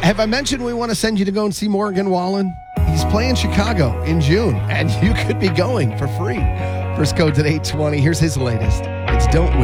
Have I mentioned we want to send you to go and see Morgan Wallen? He's playing Chicago in June, and you could be going for free. First code's at 820. Here's his latest. It's Don't Wait.